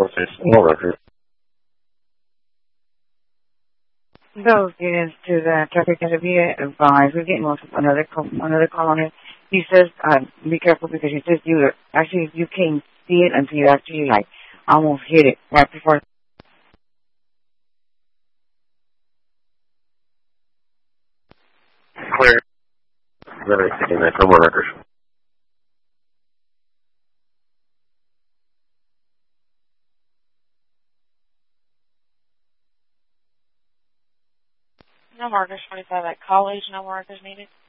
4-6, no record. Those get into the traffic and be advised. We're getting another call on it. He says, be careful because he says you can't see it until you actually like almost hit it right before. Clear. No more records. No markers 25 at College, no markers needed.